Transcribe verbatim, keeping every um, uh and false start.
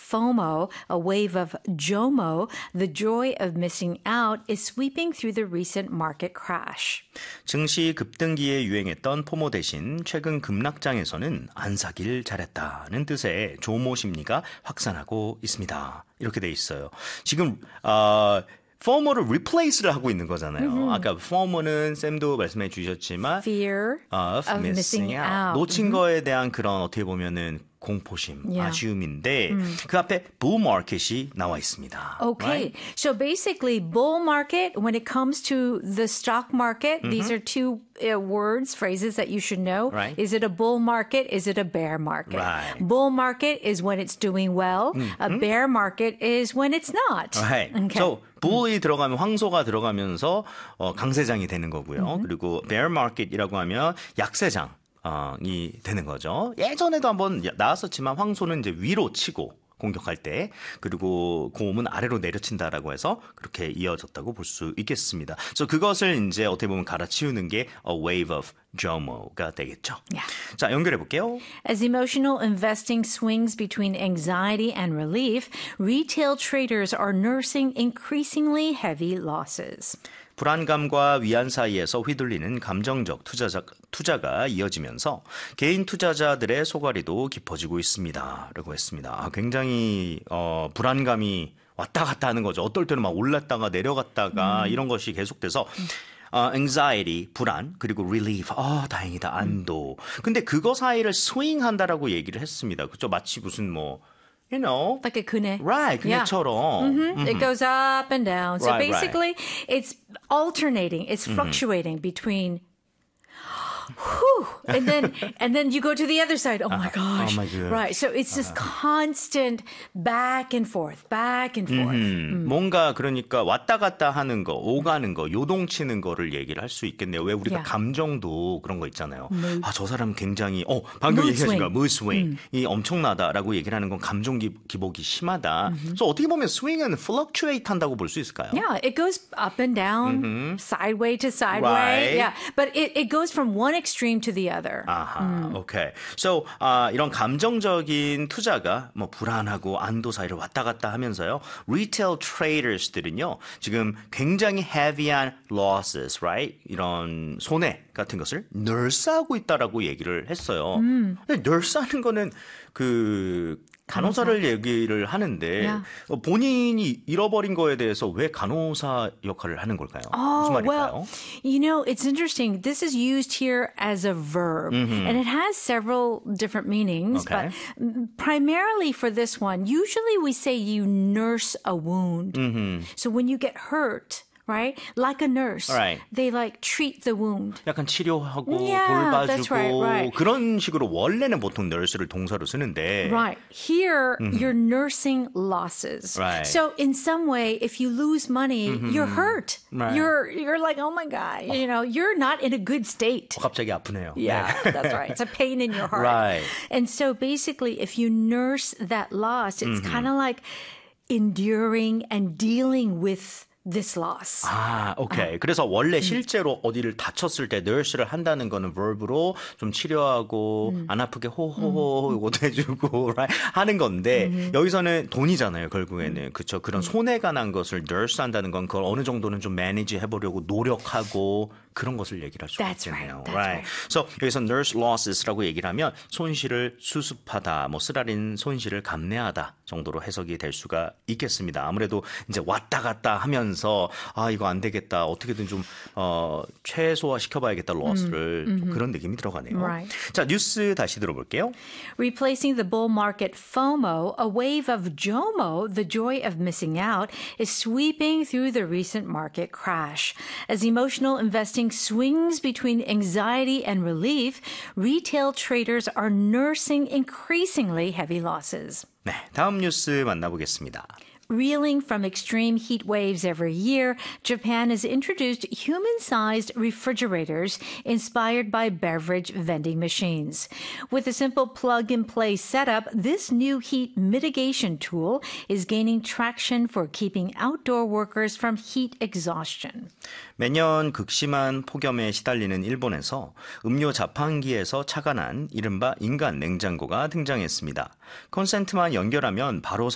FOMO, a wave of JOMO, the joy of missing out, is sweeping through the recent market crash. 증시 급등기에 유행했던 포모 대신 최근 급락장에서는 안 사길 잘했다는 뜻의 조모 심리가 확산하고 있습니다. 이렇게 돼 있어요. 지금 어, FOMO를 replace를 하고 있는 거잖아요. Mm-hmm. 아까 FOMO는 쌤도 말씀해 주셨지만 Fear of, of missing, missing out. out. 놓친 Mm-hmm. 거에 대한 그런 어떻게 보면은 공포심, Yeah. 아쉬움인데 Mm. 그 앞에 bull market이 나와 있습니다. Okay, Right? so basically bull market, when it comes to the stock market, mm-hmm. these are two uh, words, phrases that you should know. Right. Is it a bull market? Is it a bear market? Right. Bull market is when it's doing well. Mm-hmm. A bear market is when it's not. Right. Okay. So bull이 들어가면 황소가 들어가면서 어, 강세장이 되는 거고요. Mm-hmm. 그리고 bear market이라고 하면 약세장. 어, 이 되는 거죠. 예전에도 한번 나왔었지만 황소는 이제 위로 치고 공격할 때 그리고 곰은 아래로 내려친다라고 해서 그렇게 이어졌다고 볼 수 있겠습니다. 그래서 그것을 이제 어떻게 보면 갈아치우는 게 a wave of JOMO가 되겠죠. Yeah. 자, 연결해 볼게요. As emotional investing swings between anxiety and relief, retail traders are nursing increasingly heavy losses. 불안감과 위안 사이에서 휘둘리는 감정적 투자자, 투자가 이어지면서 개인 투자자들의 소갈이도 깊어지고 있습니다. 라고 했습니다. 아, 굉장히 어, 불안감이 왔다 갔다 하는 거죠. 어떨 때는 막 올랐다가 내려갔다가 음. 이런 것이 계속돼서 어, anxiety, 불안, 그리고 relief, 아, 다행이다, 안도. 근데 그거 사이를 swing한다라고 얘기를 했습니다. 그죠? 마치 무슨 뭐 You know, like a kune. Right, 그네처럼. Yeah. Mm-hmm. Mm-hmm. It goes up and down. So right, basically, right. it's alternating. It's fluctuating mm-hmm. between whew, and then and then you go to the other side. Oh my gosh. Oh my God. Right. So it's this constant back and forth, back and forth. 음, 음. 뭔가 그러니까 왔다 갔다 하는 거, 오가는 거, 요동치는 거를 얘기를 할 수 있겠네요. 왜 우리가 Yeah. 감정도 그런 거 있잖아요. Mood. 아, 저 사람 굉장히 어, 방금 Mood 얘기하신 거 swing. mood swing. 음. 이 엄청나다라고 얘기를 하는 건 감정 기, 기복이 심하다. Mm-hmm. 그래서 어떻게 보면 swing은 fluctuate 한다고 볼 수 있을까요? Yeah, it goes up and down, Mm-hmm. sideways to sideways. Right. Yeah, but it, it goes from one extreme to the other. 아하, 오케이. So, 아, 이런 감정적인 투자가 뭐 불안하고 안도 사이를 왔다 갔다 하면서요. Retail traders들은요. 지금 굉장히 heavy한 losses, right? 이런 손해 같은 것을 nurse하고 있다라고 얘기를 했어요. 음. 근데 nurse하는 거는 그 간호사를 얘기를 하는데 Yeah. 본인이 잃어버린 거에 대해서 왜 간호사 역할을 하는 걸까요? 무슨 Oh, 말일까요? well, you know, it's interesting. This is used here as a verb, Mm-hmm. and it has several different meanings. Okay. But primarily for this one, usually we say you nurse a wound. Mm-hmm. So when you get hurt, right, like a nurse, Right. they like treat the wound. 약간 치료하고 Yeah, 돌봐주고 that's right, right. 그런 식으로 원래는 보통 nurse를 동사로 쓰는데 Right. Here, you're nursing losses. Right. So in some way, if you lose money, you're hurt. Right. You're you're like, oh my God, you know, you're not in a good state. 갑자기 아프네요. Yeah, 네. that's right. It's a pain in your heart. Right. And so basically, if you nurse that loss, it's kind of like enduring and dealing with this loss. 아, 오케이. 그래서 원래 실제로 어디를 다쳤을 때 nurse를 한다는 거는 verb로 좀 치료하고 음. 안 아프게 호호호 이것도 해주고 right? 하는 건데 음. 여기서는 돈이잖아요. 결국에는 그렇죠. 그런 손해가 난 것을 nurse 한다는 건 그걸 어느 정도는 좀 manage 해보려고 노력하고 그런 것을 얘기를 할 수 That's 있겠네요. right. That's right. So 여기서 nurse losses라고 얘기를 하면 손실을 수습하다, 뭐 쓰라린 손실을 감내하다 정도로 해석이 될 수가 있겠습니다. 아무래도 이제 왔다 갔다 하면서 아 이거 안 되겠다 어떻게든 좀 어, 최소화 시켜봐야겠다 loss를 좀 그런 느낌이 들어가네요. Right. 자 뉴스 다시 들어볼게요. Replacing the bull market FOMO, a wave of JOMO, the joy of missing out, is sweeping through the recent market crash. As emotional investing swings between anxiety and relief, retail traders are nursing increasingly heavy losses. 네, 다음 뉴스 만나보겠습니다. Reeling from extreme heat waves every year, Japan has introduced human-sized refrigerators inspired by beverage vending machines. With a simple plug-and-play setup, this new heat mitigation tool is gaining traction for keeping outdoor workers from heat exhaustion. 매년 극심한 폭염에 시달리는 일본에서 음료 자판기에서 차가 난 이른바 인간 냉장고가 등장했습니다. 콘센트만 연결하면 바로